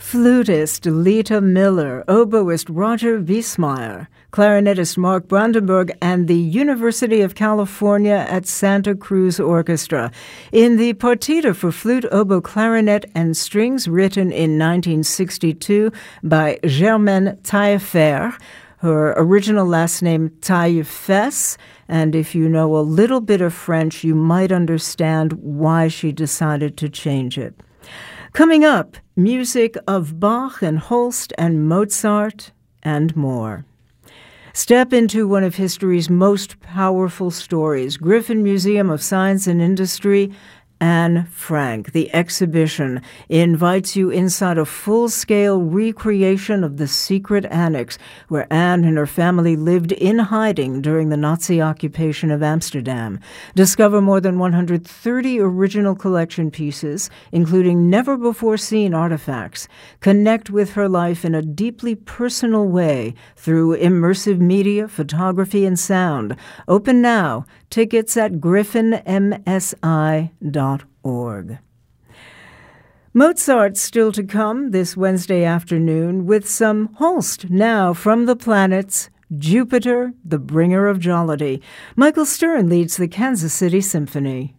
Flutist Lita Miller, oboist Roger Wiesmeyer, clarinetist Mark Brandenburg, and the University of California at Santa Cruz Orchestra in the Partita for Flute, Oboe, Clarinet, and Strings, written in 1962 by Germaine Taillefer. Her original last name, Taillefesse, and if you know a little bit of French, you might understand why she decided to change it. Coming up, music of Bach and Holst and Mozart and more. Step into one of history's most powerful stories, Griffin Museum of Science and Industry. Anne Frank, the exhibition, invites you inside a full-scale recreation of the secret annex where Anne and her family lived in hiding during the Nazi occupation of Amsterdam. Discover more than 130 original collection pieces, including never-before-seen artifacts. Connect with her life in a deeply personal way through immersive media, photography, and sound. Open now. Tickets at griffinmsi.org. Mozart still to come this Wednesday afternoon with some Holst now from the planets Jupiter, the bringer of jollity. Michael Stern leads the Kansas City Symphony.